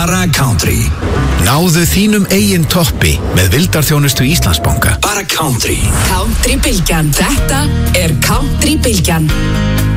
Bara country. Náðu þínum eigin toppi með vildarþjónustu Íslandsbanka. Bara country. Country Bylgjan. Þetta Country Bylgjan.